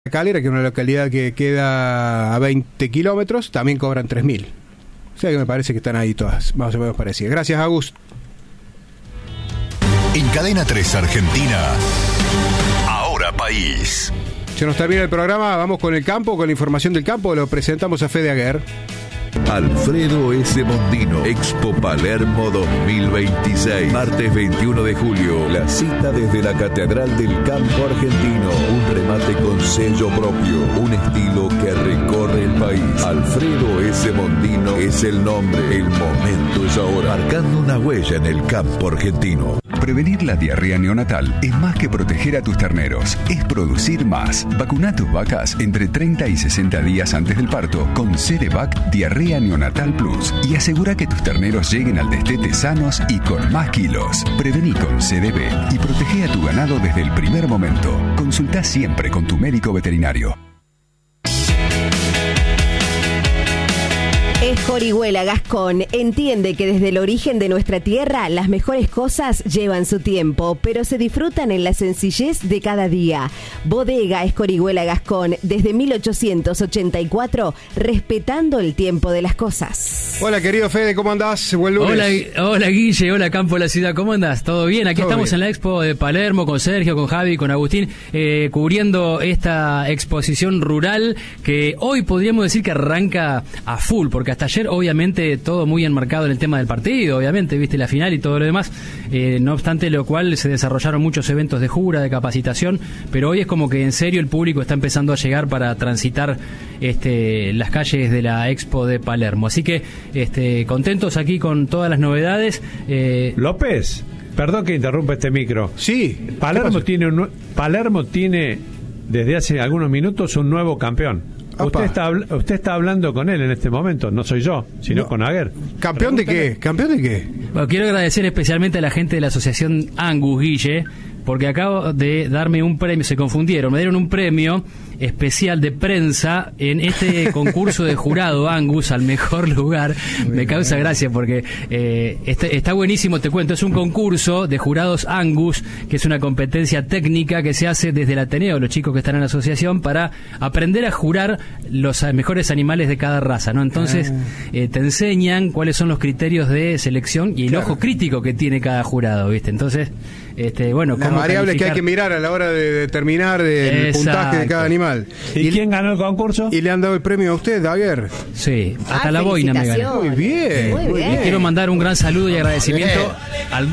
Calera, que es una localidad que queda a 20 kilómetros, también cobran 3.000. O sea que me parece que están ahí todas más o menos parecidas. Gracias, Agus. En Cadena 3 Argentina, Ahora País. Se nos termina el programa, vamos con el campo, con la información del campo, lo presentamos a Fede Aguer. Alfredo S. Mondino, Expo Palermo 2026, martes 21 de julio, la cita desde la Catedral del Campo Argentino, un remate con sello propio, un estilo que recorre el país. Alfredo S. Mondino es el nombre, el momento es ahora, marcando una huella en el campo argentino. Prevenir la diarrea neonatal es más que proteger a tus terneros, es producir más. Vacuna tus vacas entre 30 y 60 días antes del parto con CDVac Diarrea Neonatal Plus y asegura que tus terneros lleguen al destete sanos y con más kilos. Prevení con CDB y protege a tu ganado desde el primer momento. Consulta siempre con tu médico veterinario. Escorihuela Gascón entiende que desde el origen de nuestra tierra las mejores cosas llevan su tiempo, pero se disfrutan en la sencillez de cada día. Bodega Escorihuela Gascón, desde 1884, respetando el tiempo de las cosas. Hola, querido Fede, ¿cómo andás? Buen lunes. Hola Guille, hola Campo de la Ciudad, ¿cómo andás? ¿Todo bien? Aquí Todo estamos bien. en la Expo de Palermo con Sergio, con Javi, con Agustín, cubriendo esta exposición rural que hoy podríamos decir que arranca a full, porque hasta ayer obviamente todo muy enmarcado en el tema del partido, obviamente, viste la final y todo lo demás, no obstante lo cual se desarrollaron muchos eventos de jura, de capacitación, pero hoy es como que en serio el público está empezando a llegar para transitar las calles de la Expo de Palermo, así que contentos aquí con todas las novedades. López, perdón que interrumpa este micro. Sí. Palermo tiene desde hace algunos minutos un nuevo campeón. Usted está hablando con él en este momento, no soy yo, sino con Aguer. ¿Campeón de qué? ¿Campeón de qué? Bueno, quiero agradecer especialmente a la gente de la asociación Angus, Guille, porque acabo de darme un premio, se confundieron, me dieron un premio especial de prensa en este concurso de jurado Angus al mejor lugar. Me causa gracia porque está buenísimo, te cuento, es un concurso de jurados Angus, que es una competencia técnica que se hace desde el Ateneo, los chicos que están en la asociación, para aprender a jurar los mejores animales de cada raza, ¿no? Entonces te enseñan cuáles son los criterios de selección y el ojo crítico que tiene cada jurado, ¿viste? Entonces, bueno, las variables que hay que mirar a la hora de determinar el puntaje de cada animal. ¿Y quién ganó el concurso? Y le han dado el premio a usted, Daguer. Sí, hasta la boina me ganó. Muy bien. Muy bien. Y quiero mandar un gran saludo y agradecimiento al...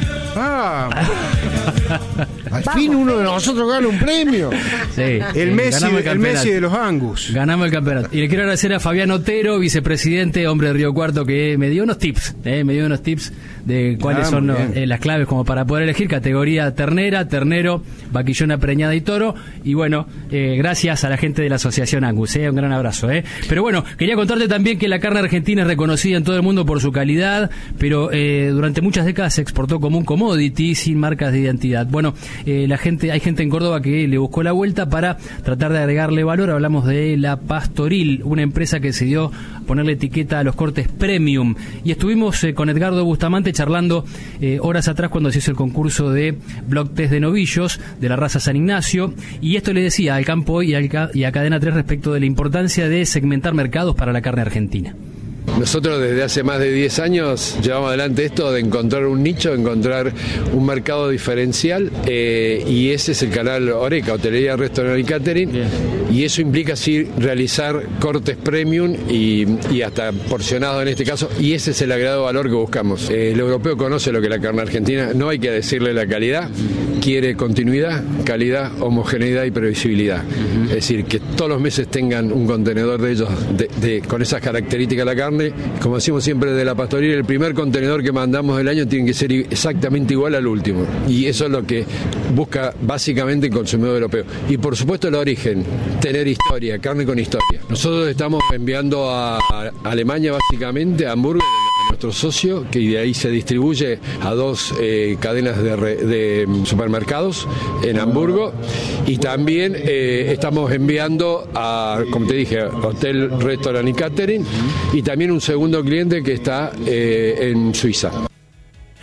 Al fin uno de nosotros gana un premio. Sí, El ganamos Messi de los Angus. Ganamos el campeonato. Y le quiero agradecer a Fabián Otero, vicepresidente, hombre de Río Cuarto, que me dio unos tips de cuáles son las claves como para poder elegir categoría ternera, ternero, vaquillona preñada y toro. Y bueno, gracias a la gente de la asociación Angus, un gran abrazo. Pero bueno, quería contarte también que la carne argentina es reconocida en todo el mundo por su calidad, pero durante muchas décadas se exportó como un commodity sin marcas de identidad. Bueno, hay gente en Córdoba que le buscó la vuelta para tratar de agregarle valor. Hablamos de La Pastoril, una empresa que se dio a ponerle etiqueta a los cortes premium, y estuvimos con Edgardo Bustamante charlando horas atrás cuando se hizo el concurso de Block Test de novillos de la raza San Ignacio, y esto le decía al Campo Hoy y a Cadena 3 respecto de la importancia de segmentar mercados para la carne argentina. Nosotros desde hace más de 10 años llevamos adelante esto de encontrar un nicho, encontrar un mercado diferencial, y ese es el canal Oreca, Hotelería, Restaurante y Catering. Bien. Y eso implica sí realizar cortes premium y hasta porcionados en este caso, y ese es el agregado valor que buscamos. El europeo conoce lo que es la carne argentina, no hay que decirle la calidad, quiere continuidad, calidad, homogeneidad y previsibilidad. Es decir, que todos los meses tengan un contenedor de ellos con esas características de la carne. Como decimos siempre de La Pastoril, el primer contenedor que mandamos del año tiene que ser exactamente igual al último, y eso es lo que busca básicamente el consumidor europeo. Y por supuesto el origen, tener historia, carne con historia. Nosotros estamos enviando a Alemania, básicamente a Hamburgo, a nuestro socio, que de ahí se distribuye a 2 cadenas de supermercados en Hamburgo, y también estamos enviando a, como te dije, Hotel, Restaurant y Catering, y también un segundo cliente que está en Suiza.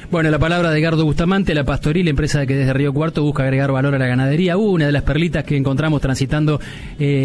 Bueno, la palabra de Edgardo Bustamante, La Pastoril, empresa que desde Río Cuarto busca agregar valor a la ganadería. Una de las perlitas que encontramos transitando